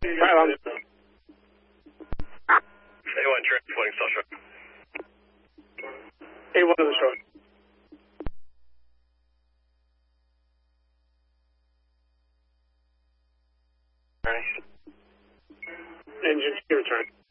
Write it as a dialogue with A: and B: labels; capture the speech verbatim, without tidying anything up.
A: Pylon.
B: A one, transporting Star Trek.
A: A one to the shore. Engine, return.